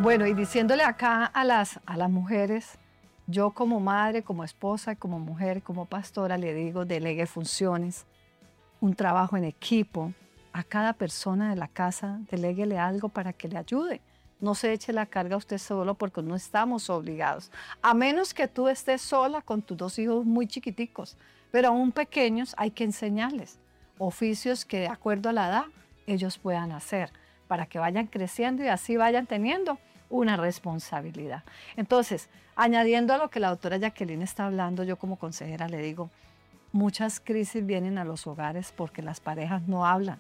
Bueno, y diciéndole acá a las mujeres, yo como madre, como esposa, como mujer, como pastora, le digo, delegue funciones, un trabajo en equipo. A cada persona de la casa, deléguele algo para que le ayude. No se eche la carga a usted solo porque no estamos obligados. A menos que tú estés sola con tus 2 hijos muy chiquiticos, pero aún pequeños hay que enseñarles oficios que de acuerdo a la edad ellos puedan hacer para que vayan creciendo y así vayan teniendo una responsabilidad. Entonces, añadiendo a lo que la doctora Jacqueline está hablando, yo como consejera le digo, muchas crisis vienen a los hogares porque las parejas no hablan,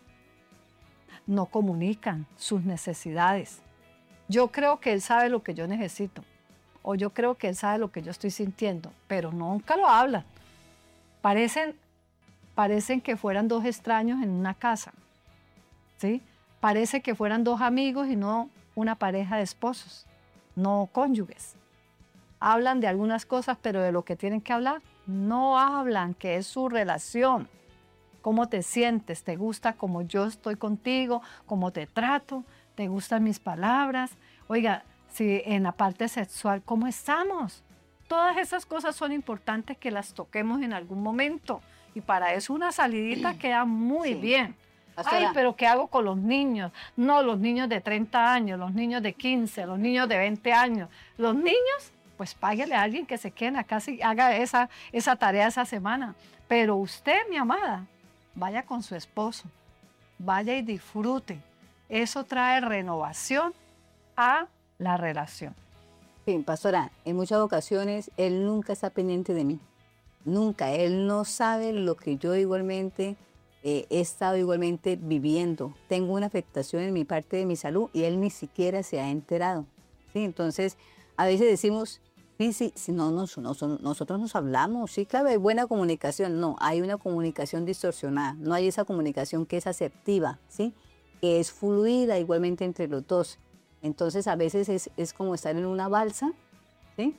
no comunican sus necesidades. Yo creo que él sabe lo que yo necesito, o yo creo que él sabe lo que yo estoy sintiendo, pero nunca lo hablan. Parecen que fueran 2 extraños en una casa, ¿sí? Parece que fueran 2 amigos y no una pareja de esposos, no cónyuges. Hablan de algunas cosas, pero de lo que tienen que hablar, no hablan, que es su relación. ¿Cómo te sientes? ¿Te gusta cómo yo estoy contigo? ¿Cómo te trato? ¿Te gustan mis palabras? Oiga, si en la parte sexual, ¿cómo estamos? Todas esas cosas son importantes que las toquemos en algún momento. Y para eso una salidita queda muy bien. Ay, pero ¿qué hago con los niños? No, los niños de 30 años, los niños de 15, los niños de 20 años. Los niños, pues páguele a alguien que se quede acá y haga esa tarea esa semana. Pero usted, mi amada, vaya con su esposo, vaya y disfrute. Eso trae renovación a la relación. Sí, pastora, en muchas ocasiones él nunca está pendiente de mí. Nunca. Él no sabe lo que yo igualmente he estado igualmente viviendo. Tengo una afectación en mi parte de mi salud y él ni siquiera se ha enterado. ¿Sí? Entonces, a veces decimos, sí, nosotros nos hablamos. Sí, claro, hay buena comunicación. No, hay una comunicación distorsionada. No hay esa comunicación que es asertiva, ¿sí? Que es fluida igualmente entre los dos. Entonces, a veces es como estar en una balsa, ¿sí?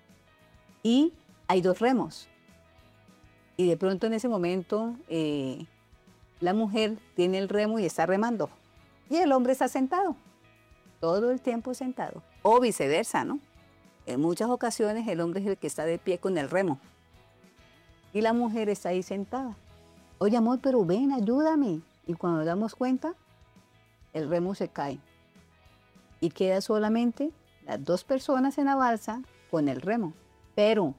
Y hay 2 remos. Y de pronto en ese momento la mujer tiene el remo y está remando. Y el hombre está sentado, todo el tiempo sentado. O viceversa, ¿no? En muchas ocasiones el hombre es el que está de pie con el remo. Y la mujer está ahí sentada. Oye, amor, pero ven, ayúdame. Y cuando nos damos cuenta, el remo se cae. Y queda solamente las 2 personas en la balsa con el remo. Pero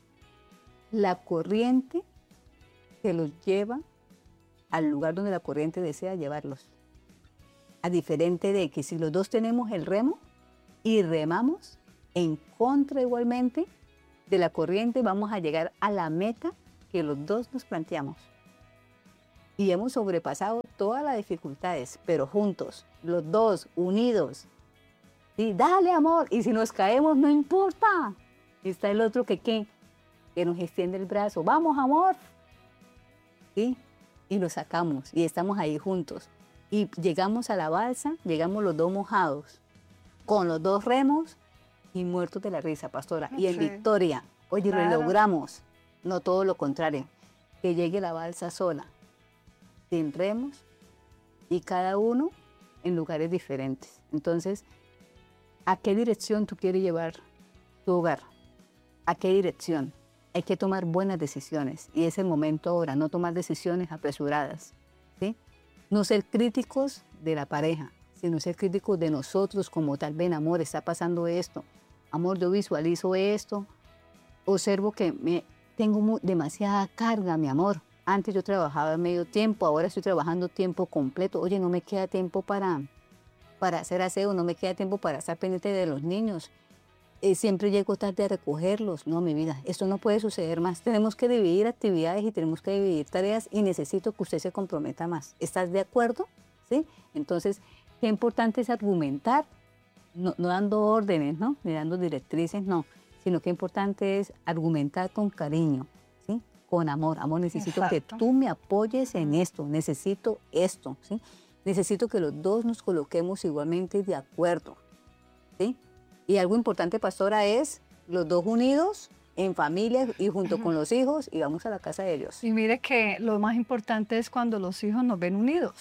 la corriente que los lleva al lugar donde la corriente desea llevarlos. A diferente de que si los 2 tenemos el remo y remamos en contra igualmente de la corriente, vamos a llegar a la meta que los 2 nos planteamos. Y hemos sobrepasado todas las dificultades, pero juntos, los 2 unidos. Sí, dale, amor. Y si nos caemos, no importa. Y está el otro que nos extiende el brazo. Vamos, amor. ¿Sí? Y lo sacamos y estamos ahí juntos. Y llegamos a la balsa, llegamos los 2 mojados, con los 2 remos y muertos de la risa, pastora. Y en victoria, oye, claro, lo logramos. No todo lo contrario, que llegue la balsa sola, sin remos y cada uno en lugares diferentes. Entonces, ¿a qué dirección tú quieres llevar tu hogar? ¿A qué dirección? Hay que tomar buenas decisiones y es el momento ahora, no tomar decisiones apresuradas, ¿sí? No ser críticos de la pareja, sino ser críticos de nosotros como tal. Ven, amor, está pasando esto. Amor, yo visualizo esto. Observo que tengo demasiada carga, mi amor. Antes yo trabajaba medio tiempo, ahora estoy trabajando tiempo completo. Oye, no me queda tiempo para hacer aseo, no me queda tiempo para estar pendiente de los niños. Siempre llego tarde a recogerlos. No, mi vida, esto no puede suceder más. Tenemos que dividir actividades y tenemos que dividir tareas y necesito que usted se comprometa más. ¿Estás de acuerdo? ¿Sí? Entonces, qué importante es argumentar, no dando órdenes, ¿no? Ni dando directrices, no. Sino qué importante es argumentar con cariño, ¿sí? Con amor. Amor, necesito que tú me apoyes en esto. Necesito esto, ¿sí? Necesito que los 2 nos coloquemos igualmente de acuerdo, ¿sí? Y algo importante, pastora, es los 2 unidos en familia y junto con los hijos y vamos a la casa de Dios. Y mire que lo más importante es cuando los hijos nos ven unidos.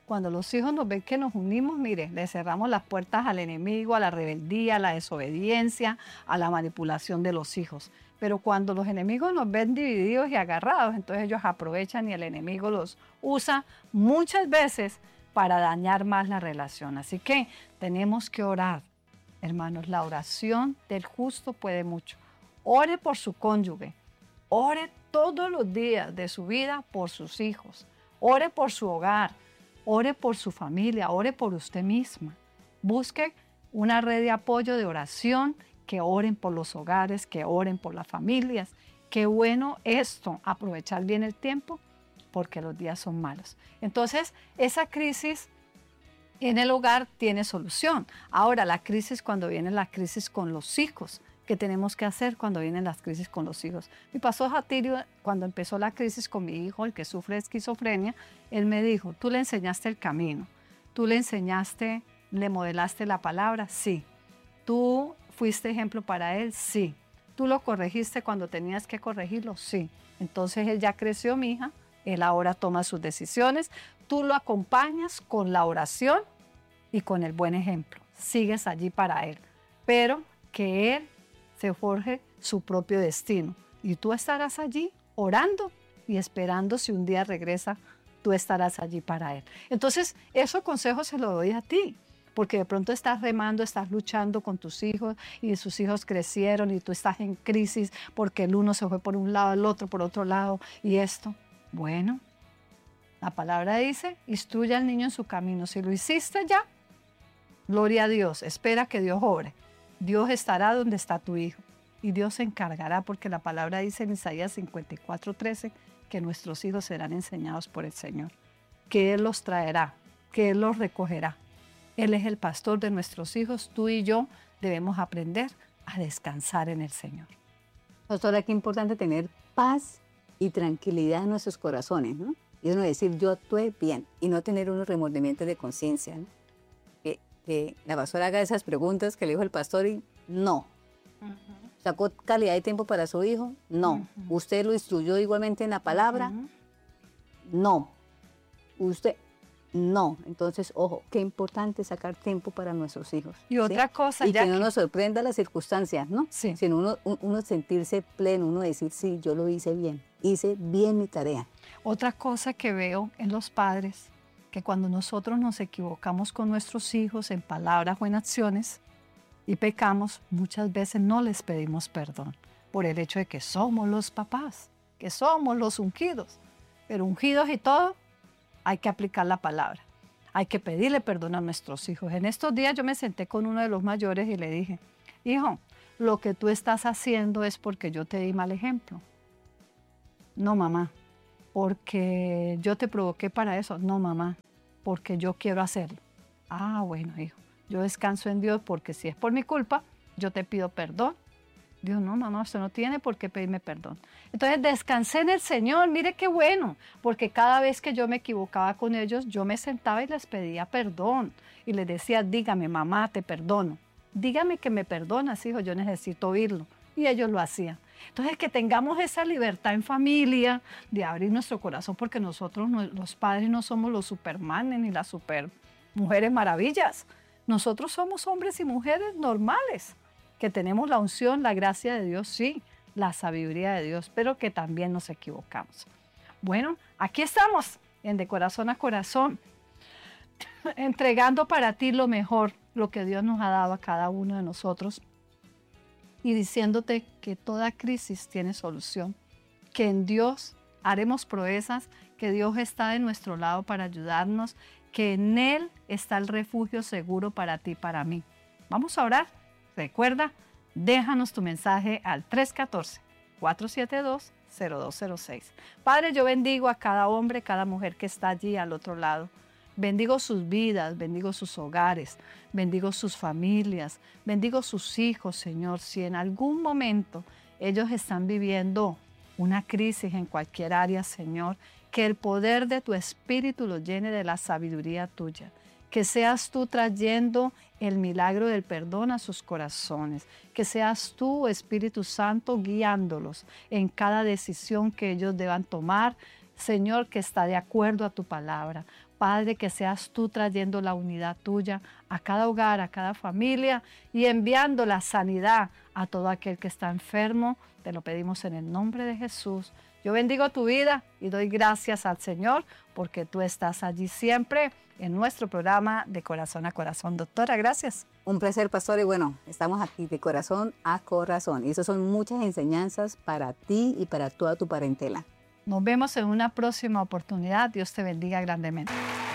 Cuando los hijos nos ven que nos unimos, mire, le cerramos las puertas al enemigo, a la rebeldía, a la desobediencia, a la manipulación de los hijos. Pero cuando los enemigos nos ven divididos y agarrados, entonces ellos aprovechan y el enemigo los usa muchas veces para dañar más la relación. Así que tenemos que orar, hermanos. La oración del justo puede mucho. Ore por su cónyuge. Ore todos los días de su vida por sus hijos. Ore por su hogar. Ore por su familia. Ore por usted misma. Busque una red de apoyo de oración, que oren por los hogares, que oren por las familias. Qué bueno esto, aprovechar bien el tiempo, porque los días son malos. Entonces, esa crisis en el hogar tiene solución. Ahora, la crisis cuando viene la crisis con los hijos, ¿qué tenemos que hacer cuando vienen las crisis con los hijos? Mi pastor Jatirio, cuando empezó la crisis con mi hijo, el que sufre de esquizofrenia, él me dijo, ¿tú le enseñaste el camino? ¿Tú le enseñaste, le modelaste la palabra? Sí. ¿Tú fuiste ejemplo para él? Sí. ¿Tú lo corregiste cuando tenías que corregirlo? Sí. Entonces él ya creció, mi hija, él ahora toma sus decisiones. Tú lo acompañas con la oración y con el buen ejemplo. Sigues allí para él. Pero que él se forje su propio destino. Y tú estarás allí orando y esperando si un día regresa, tú estarás allí para él. Entonces, esos consejos se los doy a ti, porque de pronto estás remando, estás luchando con tus hijos y sus hijos crecieron y tú estás en crisis porque el uno se fue por un lado, el otro por otro lado y esto. Bueno, la palabra dice, instruye al niño en su camino. Si lo hiciste ya, gloria a Dios, espera que Dios obre. Dios estará donde está tu hijo y Dios se encargará, porque la palabra dice en Isaías 54:13 que nuestros hijos serán enseñados por el Señor, que Él los traerá, que Él los recogerá. Él es el pastor de nuestros hijos. Tú y yo debemos aprender a descansar en el Señor. Pastora, qué importante tener paz y tranquilidad en nuestros corazones, ¿no? Y uno decir, yo actué bien, y no tener unos remordimientos de conciencia, ¿no? Que la pastora haga esas preguntas que le dijo el pastor y no. ¿Sacó calidad de tiempo para su hijo? No. ¿Usted lo instruyó igualmente en la palabra? No. ¿Usted? No. Entonces, ojo, qué importante sacar tiempo para nuestros hijos. Y otra cosa, y que no nos sorprenda las circunstancias, ¿no? Sí. Sino uno sentirse pleno, uno decir, sí, yo lo hice bien mi tarea. Otra cosa que veo en los padres, que cuando nosotros nos equivocamos con nuestros hijos en palabras o en acciones y pecamos, muchas veces no les pedimos perdón por el hecho de que somos los papás, que somos los ungidos. Pero ungidos y todo, hay que aplicar la palabra. Hay que pedirle perdón a nuestros hijos. En estos días yo me senté con uno de los mayores y le dije, hijo, lo que tú estás haciendo es porque yo te di mal ejemplo. No, mamá, porque yo te provoqué para eso. No, mamá, porque yo quiero hacerlo. Ah, bueno, hijo, yo descanso en Dios porque si es por mi culpa, yo te pido perdón. Dios, no, mamá, usted no tiene por qué pedirme perdón. Entonces descansé en el Señor, mire qué bueno, porque cada vez que yo me equivocaba con ellos, yo me sentaba y les pedía perdón. Y les decía, dígame, mamá, te perdono. Dígame que me perdonas, hijo, yo necesito oírlo. Y ellos lo hacían. Entonces, que tengamos esa libertad en familia de abrir nuestro corazón, porque nosotros, los padres, no somos los supermanes ni las super mujeres maravillas. Nosotros somos hombres y mujeres normales, que tenemos la unción, la gracia de Dios, sí, la sabiduría de Dios, pero que también nos equivocamos. Bueno, aquí estamos, en De Corazón a Corazón, entregando para ti lo mejor, lo que Dios nos ha dado a cada uno de nosotros, y diciéndote que toda crisis tiene solución, que en Dios haremos proezas, que Dios está de nuestro lado para ayudarnos, que en Él está el refugio seguro para ti y para mí. Vamos a orar. Recuerda, déjanos tu mensaje al 314-472-0206. Padre, yo bendigo a cada hombre, cada mujer que está allí al otro lado. Bendigo sus vidas, bendigo sus hogares, bendigo sus familias, bendigo sus hijos, Señor. Si en algún momento ellos están viviendo una crisis en cualquier área, Señor, que el poder de tu Espíritu los llene de la sabiduría tuya. Que seas tú trayendo el milagro del perdón a sus corazones. Que seas tú, Espíritu Santo, guiándolos en cada decisión que ellos deban tomar, Señor, que está de acuerdo a tu palabra. Padre, que seas tú trayendo la unidad tuya a cada hogar, a cada familia y enviando la sanidad a todo aquel que está enfermo. Te lo pedimos en el nombre de Jesús. Yo bendigo tu vida y doy gracias al Señor porque tú estás allí siempre en nuestro programa de Corazón a Corazón. Doctora, gracias. Un placer, pastor, y bueno, estamos aquí de corazón a corazón. Y esas son muchas enseñanzas para ti y para toda tu parentela. Nos vemos en una próxima oportunidad. Dios te bendiga grandemente.